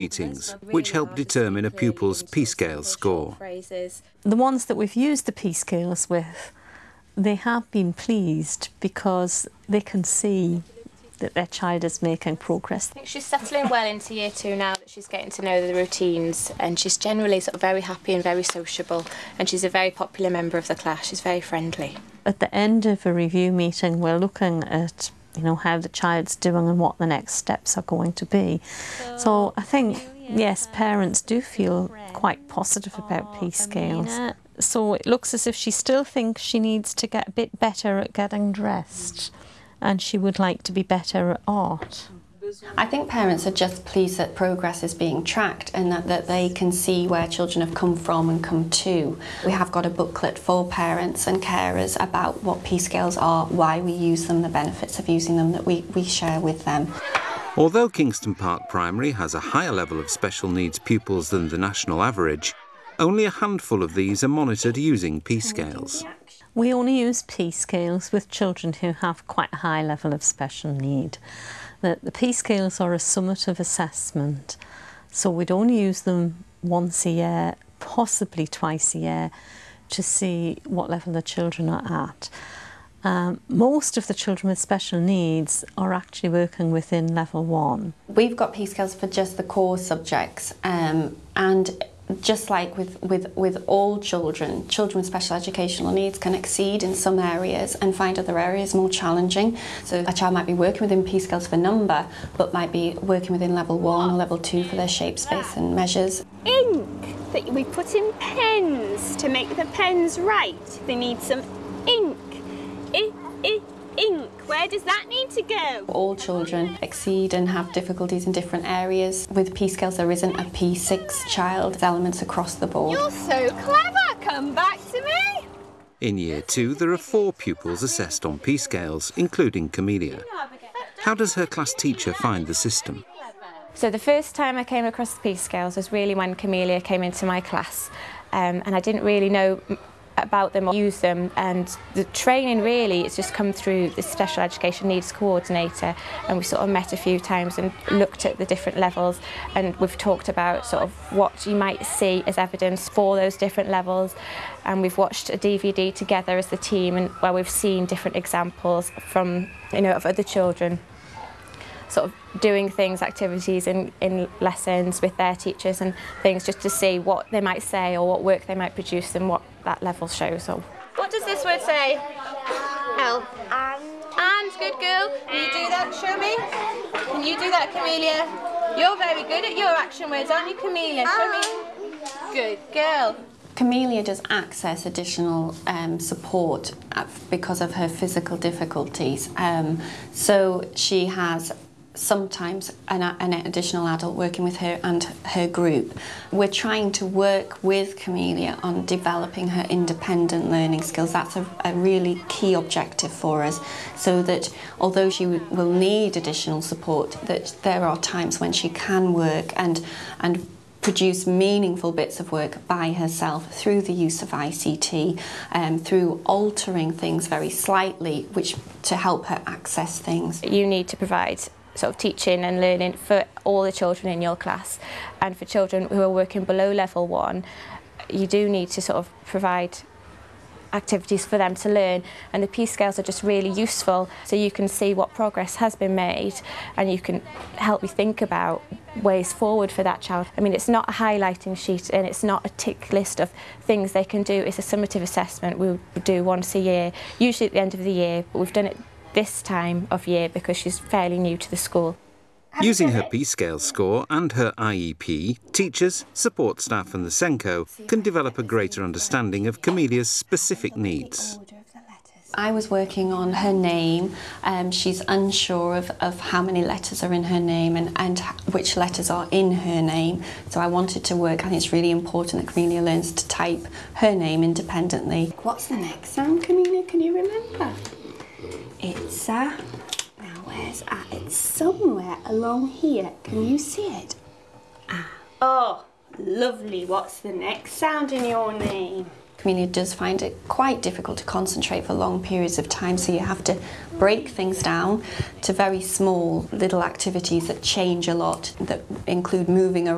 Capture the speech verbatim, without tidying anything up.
meetings, which help determine a pupil's P-Scale score. The ones that we've used the P-Scales with, they have been pleased because they can see that their child is making progress. I think she's settling well into year two now that she's getting to know the routines, and she's generally sort of very happy and very sociable, and she's a very popular member of the class. She's very friendly. At the end of a review meeting, we're looking at, you know, how the child's doing and what the next steps are going to be. So, so I think, yes, parents do feel quite positive about P-Scales. So it looks as if she still thinks she needs to get a bit better at getting dressed, and she would like to be better at art. I think parents are just pleased that progress is being tracked and that, that they can see where children have come from and come to. We have got a booklet for parents and carers about what P-Scales are, why we use them, the benefits of using them, that we, we share with them. Although Kingston Park Primary has a higher level of special needs pupils than the national average, only a handful of these are monitored using P-Scales. We only use P-Scales with children who have quite a high level of special need. The, the P-Scales are a summative assessment, so we'd only use them once a year, possibly twice a year, to see what level the children are at. Um, most of the children with special needs are actually working within level one. We've got P-Scales for just the core subjects, um, and just like with, with, with all children, children with special educational needs can exceed in some areas and find other areas more challenging. So a child might be working within P-Scales for number, but might be working within level one or level two for their shape, space and measures. Ink that we put in pens to make the pens right. They need some ink. I, I, ink. Where does that need to go? All children exceed and have difficulties in different areas. With P-Scales there isn't a P six child. There's elements across the board. You're so clever! Come back to me! In year two there are four pupils assessed on P-Scales, including Camelia. How does her class teacher find the system? So the first time I came across the P-Scales was really when Camelia came into my class, um, and I didn't really know about them or use them, and the training really it's just come through the special education needs coordinator, and we sort of met a few times and looked at the different levels, and we've talked about sort of what you might see as evidence for those different levels, and we've watched a D V D together as the team, and where we've seen different examples from, you know, of other children sort of doing things, activities in, in lessons with their teachers and things, just to see what they might say or what work they might produce and what that level shows. So, what does this word say? L. And. And, good girl. Will you do that? Show me. Can you do that, Camelia? You're very good at your action words, aren't you, Camelia? Show me. Good girl. Camelia does access additional um, support because of her physical difficulties. Um, so she has sometimes an, an additional adult working with her and her group. We're trying to work with Camelia on developing her independent learning skills. That's a, a really key objective for us, so that although she will need additional support, that there are times when she can work and and produce meaningful bits of work by herself through the use of I C T, um, through altering things very slightly, which to help her access things. You need to provide sort of teaching and learning for all the children in your class, and for children who are working below level one, you do need to sort of provide activities for them to learn, and the P-Scales are just really useful, so you can see what progress has been made and you can help you think about ways forward for that child. I mean, it's not a highlighting sheet and it's not a tick list of things they can do. It's a summative assessment we would do once a year, usually at the end of the year, but we've done it this time of year because she's fairly new to the school. Using her P-Scale score and her I E P, teachers, support staff and the SENCO can develop a greater understanding of Camelia's specific needs. I was working on her name. Um, she's unsure of, of how many letters are in her name and, and which letters are in her name. So I wanted to work, and it's really important that Camelia learns to type her name independently. What's the next sound, Camelia? Can you remember? It's a... Uh, now where's a? It's somewhere along here. Can you see it? Ah. Oh, lovely. What's the next sound in your name? Camelia does find it quite difficult to concentrate for long periods of time, so you have to break things down to very small little activities that change a lot, that include moving around.